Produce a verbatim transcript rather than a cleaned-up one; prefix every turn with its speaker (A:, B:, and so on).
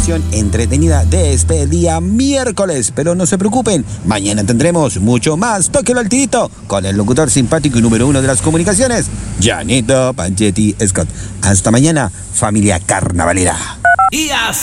A: información entretenida de este día miércoles. Pero no se preocupen, mañana tendremos mucho más. Tóquelo al tirito con el locutor simpático y número uno de las comunicaciones, Janito Panchetti Scott. Hasta mañana, familia carnavalera.
B: Y así